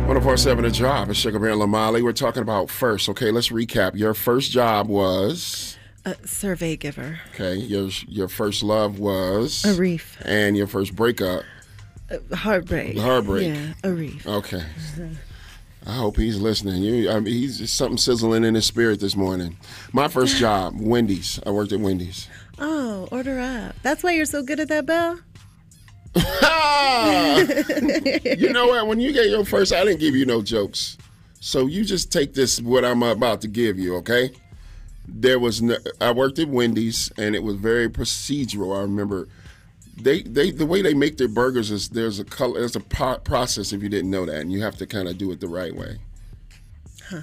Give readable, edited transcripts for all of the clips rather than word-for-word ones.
104.7 The Job. It's Sugar Bear and Lamali. We're talking about first. Okay, let's recap. Your first job was? A survey giver. Okay, your first love was? A reef. And your first breakup? Heartbreak. Heartbreak. Yeah, a reef. Okay. I hope he's listening. He's just something sizzling in his spirit this morning. My first job, Wendy's. I worked at Wendy's. Oh, order up. That's why you're so good at that bell? You know what? When you get your first, I didn't give you no jokes. So you just take this, what I'm about to give you, okay? I worked at Wendy's, and it was very procedural. I remember the way they make their burgers is there's a process if you didn't know that, and you have to kind of do it the right way. Huh.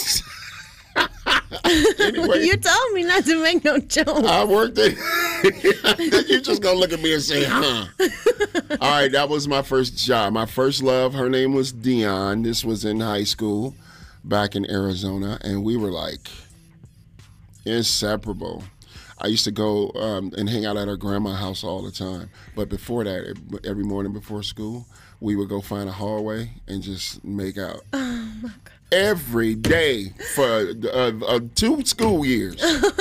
Anyway, you told me not to make no jokes. I worked at. You're just gonna look at me and say, "Huh." All right, that was my first job. My first love. Her name was Dion. This was in high school, back in Arizona, and we were like inseparable. I used to go and hang out at her grandma's house all the time. But before that, every morning before school, we would go find a hallway and just make out. Oh my God. Every day for 2 school years.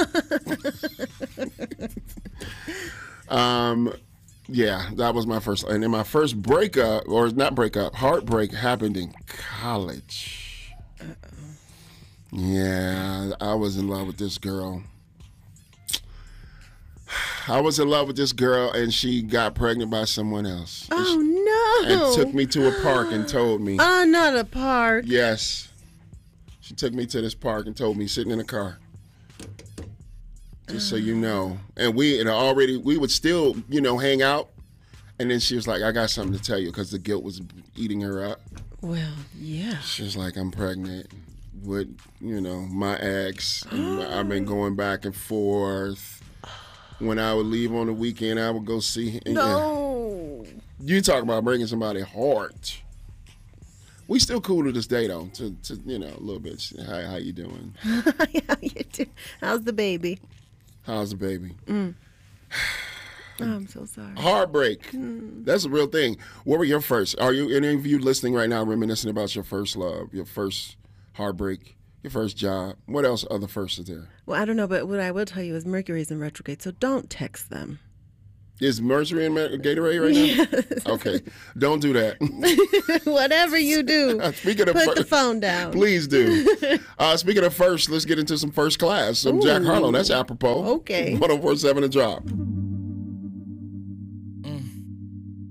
Yeah, that was my first. And then my first breakup, or not breakup, heartbreak happened in college. Uh-oh. Yeah, I was in love with this girl. And she got pregnant by someone else. Oh, no. And took me to a park and told me. Oh, not a park. Yes. She took me to this park and told me, sitting in a car. Just so you know. And we would still, hang out. And then she was like, I got something to tell you, because the guilt was eating her up. Well, yeah. She was like, I'm pregnant with, my ex. And I've been going back and forth. When I would leave on the weekend, I would go see him. No. You talk about breaking somebody's heart. We still cool to this day, though. To a little bit. How you doing? How you doing? How's the baby? How's the baby? Oh, I'm so sorry. Heartbreak. That's a real thing. What were your first? Are you any of you listening right now reminiscing about your first love, your first heartbreak, your first job? What else other firsts are there? Well, I don't know, but what I will tell you is Mercury's in retrograde, so don't text them. Is Mercury in Gatorade right now? Yes. Okay. Don't do that. Whatever you do, put the phone down. Please do. Speaking of first, let's get into some first class. Some Jack Harlow. That's apropos. Okay. 104.7 The Job.